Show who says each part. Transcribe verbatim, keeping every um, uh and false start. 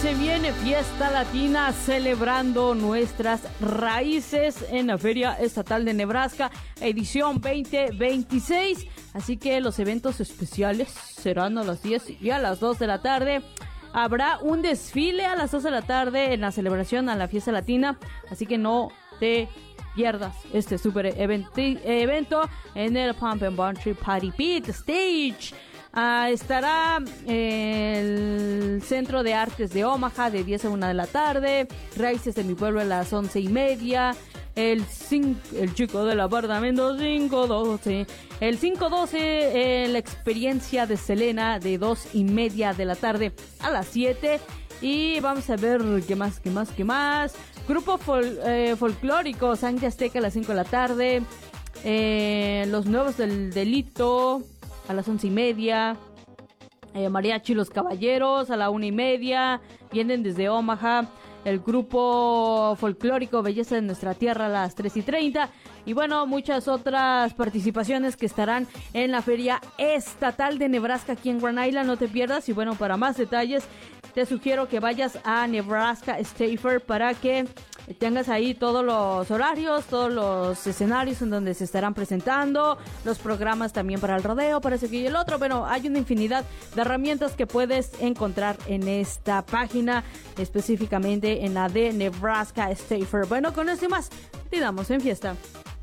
Speaker 1: se viene Fiesta Latina celebrando nuestras raíces en la Feria Estatal de Nebraska, edición veinte veintiséis. Así que los eventos especiales serán a las diez y a las dos de la tarde. Habrá un desfile a las dos de la tarde en la celebración a la Fiesta Latina. Así que no te pierdas este super eventi- evento en el Pump and Country Party Pit Stage. Uh, estará el Centro de Artes de Omaha de diez a una de la tarde, Raíces de mi Pueblo a las once y media, el, cinco, el Chico del Apartamento cinco doce, el cinco doce, eh, la Experiencia de Selena de dos y media de la tarde a las siete. Y vamos a ver qué más, qué más, qué más. Grupo fol, eh, folclórico Sangre Azteca a las cinco de la tarde, eh, Los Nuevos del Delito a las once y media, eh, Mariachi Los Caballeros a la una y media, vienen desde Omaha, el grupo folclórico Belleza de Nuestra Tierra a las tres y treinta, y bueno, muchas otras participaciones que estarán en la Feria Estatal de Nebraska aquí en Grand Island, no te pierdas. Y bueno, para más detalles te sugiero que vayas a Nebraska State Fair para que tengas ahí todos los horarios, todos los escenarios en donde se estarán presentando, los programas también para el rodeo, parece que y el otro. Bueno, hay una infinidad de herramientas que puedes encontrar en esta página, específicamente en la de Nebraska State Fair. Bueno, con esto y más, te damos en fiesta.